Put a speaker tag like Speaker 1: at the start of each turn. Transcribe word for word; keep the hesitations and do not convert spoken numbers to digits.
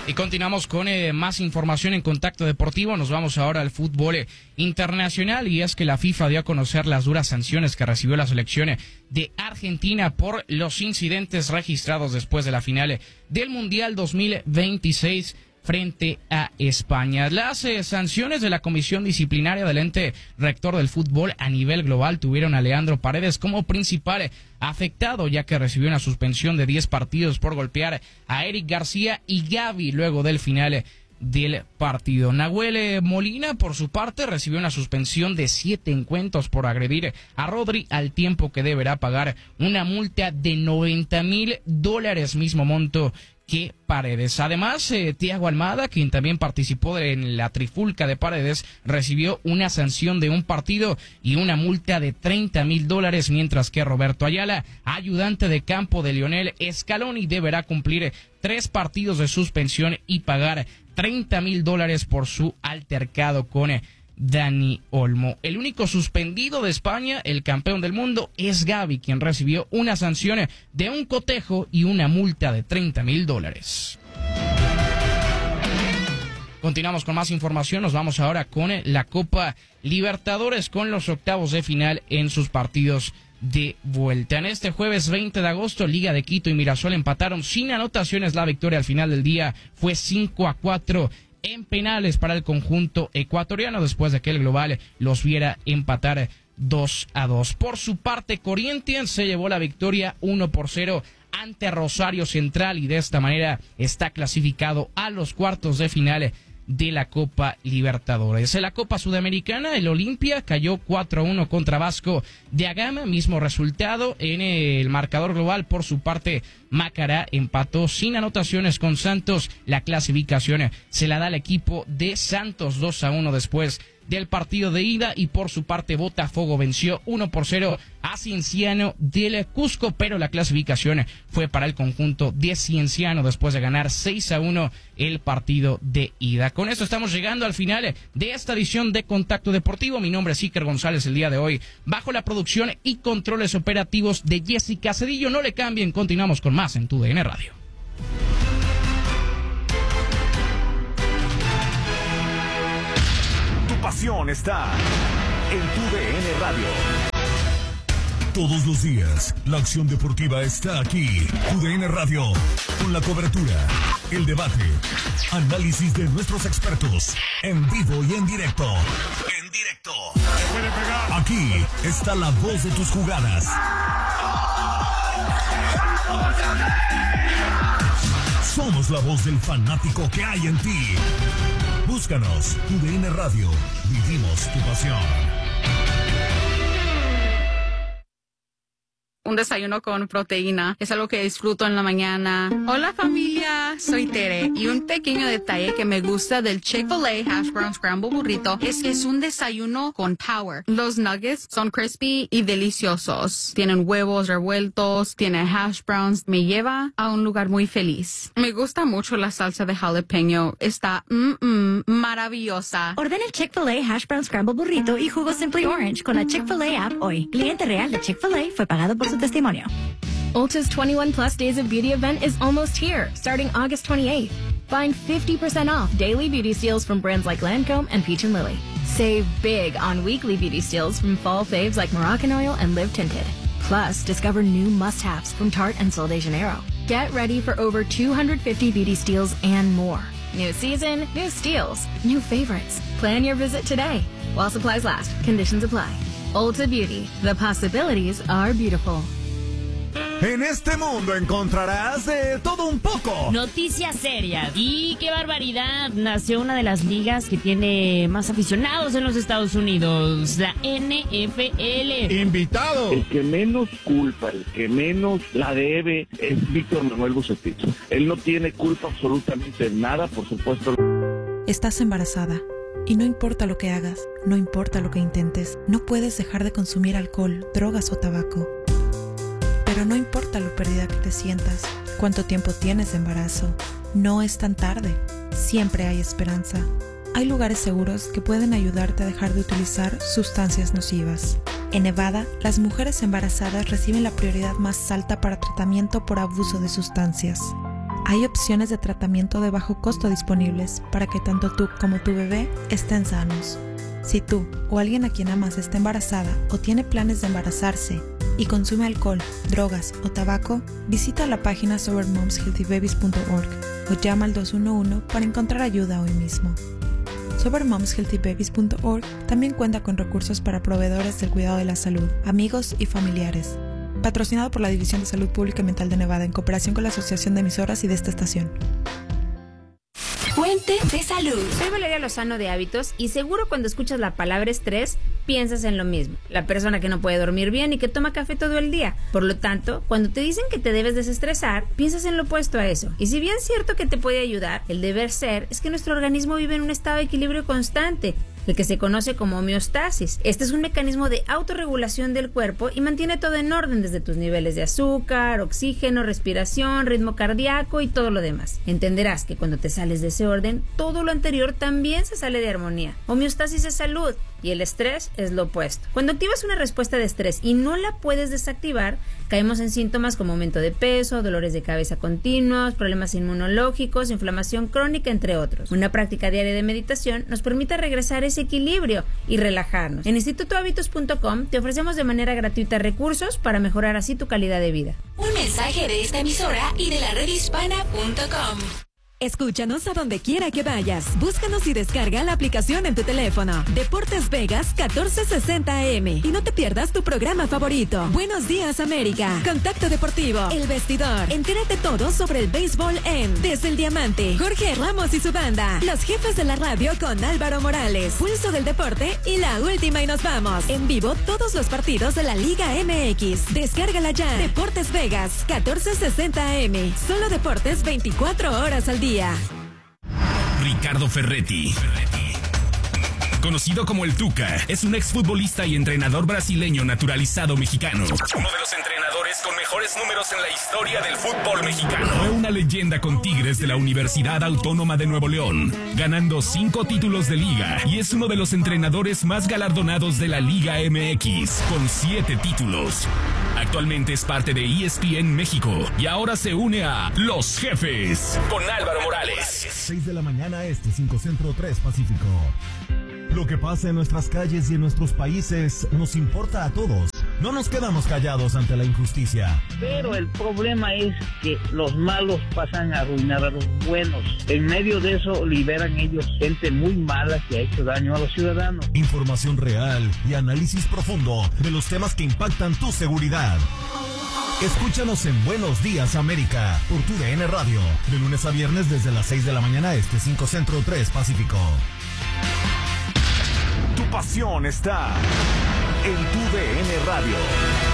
Speaker 1: Y continuamos con eh, más información en Contacto Deportivo. Nos vamos ahora al fútbol eh, internacional, y es que la FIFA dio a conocer las duras sanciones que recibió la selección de Argentina por los incidentes registrados después de la final del Mundial dos mil veintiséis frente a España. Las eh, sanciones de la Comisión Disciplinaria del ente rector del fútbol a nivel global tuvieron a Leandro Paredes como principal eh, afectado, ya que recibió una suspensión de diez partidos por golpear a Eric García y Gavi luego del final eh, del partido. Nahuel Molina, por su parte, recibió una suspensión de siete encuentros por agredir a Rodri, al tiempo que deberá pagar una multa de noventa mil dólares, mismo monto que Paredes. Además, eh, Thiago Almada, quien también participó en la trifulca de Paredes, recibió una sanción de un partido y una multa de treinta mil dólares, mientras que Roberto Ayala, ayudante de campo de Lionel Scaloni, deberá cumplir tres partidos de suspensión y pagar treinta mil dólares por su altercado con Dani Olmo. El único suspendido de España, el campeón del mundo, es Gavi, quien recibió una sanción de un cotejo y una multa de treinta mil dólares. Continuamos con más información. Nos vamos ahora con la Copa Libertadores, con los octavos de final en sus partidos de vuelta. En este jueves veinte de agosto, Liga de Quito y Mirasol empataron sin anotaciones. La victoria al final del día fue cinco a cuatro en penales para el conjunto ecuatoriano, después de que el global los viera empatar dos a dos. Por su parte, Corinthians se llevó la victoria uno por cero ante Rosario Central, y de esta manera está clasificado a los cuartos de final de la Copa Libertadores. En la Copa Sudamericana, el Olimpia cayó cuatro a uno contra Vasco de Agama, mismo resultado en el marcador global. Por su parte, Macará empató sin anotaciones con Santos. La clasificación se la da al equipo de Santos dos a uno después del partido de ida, y por su parte Botafogo venció uno por cero a Cienciano del Cusco, pero la clasificación fue para el conjunto de Cienciano después de ganar seis a uno el partido de ida. Con esto estamos llegando al final de esta edición de Contacto Deportivo. Mi nombre es Iker González, el día de hoy bajo la producción y controles operativos de Jessica Cedillo. No le cambien, continuamos con más en Tu D N Radio.
Speaker 2: Pasión está en Tu D N Radio.
Speaker 3: Todos los días, la acción deportiva está aquí. Tu D N Radio, con la cobertura, el debate, análisis de nuestros expertos, en vivo y en directo. En directo. Aquí está la voz de tus jugadas. Somos la voz del fanático que hay en ti. Búscanos, Tu D N Radio. Vivimos tu pasión.
Speaker 4: Un desayuno con proteína es algo que disfruto en la mañana. Hola familia, soy Tere, y un pequeño detalle que me gusta del Chick-fil-A Hash Brown Scramble Burrito es que es un desayuno con power. Los nuggets son crispy y deliciosos. Tienen huevos revueltos, tienen hash browns. Me lleva a un lugar muy feliz. Me gusta mucho la salsa de jalapeño. Está mm, mm, maravillosa.
Speaker 5: Ordena el Chick-fil-A Hash Brown Scramble Burrito y jugo Simply Orange con la Chick-fil-A app hoy. Cliente real de Chick-fil-A fue pagado por su testimonio.
Speaker 6: Ulta's twenty-one plus days of beauty event is almost here, starting August twenty-eighth. Find fifty percent off daily beauty steals from brands like Lancome and Peach and Lily. Save big on weekly beauty steals from fall faves like Moroccan Oil and Live Tinted. Plus, discover new must-haves from Tarte and Sol de Janeiro. Get ready for over two hundred fifty beauty steals and more. New season, new steals, new favorites. Plan your visit today. While supplies last, conditions apply. Ulta Beauty, the possibilities are beautiful.
Speaker 2: En este mundo encontrarás de todo un poco.
Speaker 7: Noticias serias. Y qué barbaridad, nació una de las ligas que tiene más aficionados en los Estados Unidos, la N F L.
Speaker 8: Invitado. El que menos culpa, el que menos la debe es Víctor Manuel Bucetich. Él no tiene culpa absolutamente de nada, por supuesto.
Speaker 9: Estás embarazada. Y no importa lo que hagas, no importa lo que intentes, no puedes dejar de consumir alcohol, drogas o tabaco. Pero no importa lo perdida que te sientas, cuánto tiempo tienes de embarazo, no es tan tarde, siempre hay esperanza. Hay lugares seguros que pueden ayudarte a dejar de utilizar sustancias nocivas. En Nevada, las mujeres embarazadas reciben la prioridad más alta para tratamiento por abuso de sustancias. Hay opciones de tratamiento de bajo costo disponibles para que tanto tú como tu bebé estén sanos. Si tú o alguien a quien amas está embarazada o tiene planes de embarazarse y consume alcohol, drogas o tabaco, visita la página sober moms healthy babies punto org o llama al dos uno uno para encontrar ayuda hoy mismo. sober moms healthy babies punto org también cuenta con recursos para proveedores del cuidado de la salud, amigos y familiares. Patrocinado por la División de Salud Pública y Mental de Nevada en cooperación con la Asociación de Emisoras y de esta estación.
Speaker 10: Fuente de salud.
Speaker 11: Soy Valeria Lozano de Hábitos y seguro cuando escuchas la palabra estrés piensas en lo mismo. La persona que no puede dormir bien y que toma café todo el día. Por lo tanto, cuando te dicen que te debes desestresar, piensas en lo opuesto a eso. Y si bien es cierto que te puede ayudar, el deber ser es que nuestro organismo vive en un estado de equilibrio constante, el que se conoce como homeostasis. Este es un mecanismo de autorregulación del cuerpo y mantiene todo en orden desde tus niveles de azúcar, oxígeno, respiración, ritmo cardíaco y todo lo demás. Entenderás que cuando te sales de ese orden, todo lo anterior también se sale de armonía. Homeostasis es salud y el estrés es lo opuesto. Cuando activas una respuesta de estrés y no la puedes desactivar, caemos en síntomas como aumento de peso, dolores de cabeza continuos, problemas inmunológicos, inflamación crónica, entre otros. Una práctica diaria de meditación nos permite regresar a ese equilibrio y relajarnos. En instituto hábitos punto com te ofrecemos de manera gratuita recursos para mejorar así tu calidad de vida.
Speaker 10: Un mensaje de esta emisora y de la red hispana punto com.
Speaker 12: Escúchanos a donde quiera que vayas. Búscanos y descarga la aplicación en tu teléfono. Deportes Vegas catorce sesenta A M. Y no te pierdas tu programa favorito. Buenos días, América. Contacto Deportivo. El Vestidor. Entérate todo sobre el béisbol en Desde el Diamante. Jorge Ramos y su banda. Los Jefes de la Radio con Álvaro Morales. Pulso del Deporte y La Última y Nos Vamos. En vivo todos los partidos de la Liga M X. Descárgala ya. Deportes Vegas catorce sesenta A M. Solo deportes veinticuatro horas al día.
Speaker 13: Ricardo Ferretti, conocido como el Tuca, es un exfutbolista y entrenador brasileño naturalizado mexicano. Uno de los entrenadores con mejores números en la historia del fútbol mexicano. Fue una leyenda con Tigres de la Universidad Autónoma de Nuevo León, ganando cinco títulos de liga, y es uno de los entrenadores más galardonados de la Liga M X, con siete títulos. Actualmente es parte de E S P N México y ahora se une a Los Jefes con Álvaro Morales.
Speaker 3: seis de la mañana este, cinco Centro, tres Pacífico. Lo que pasa en nuestras calles y en nuestros países nos importa a todos. No nos quedamos callados ante la injusticia.
Speaker 14: Pero el problema es que los malos pasan a arruinar a los buenos. En medio de eso liberan ellos gente muy mala que ha hecho daño a los ciudadanos.
Speaker 3: Información real y análisis profundo de los temas que impactan tu seguridad. Escúchanos en Buenos Días América por tu D N Radio. De lunes a viernes desde las seis de la mañana este, cinco Centro, tres Pacífico.
Speaker 2: Tu pasión está en tu D N Radio.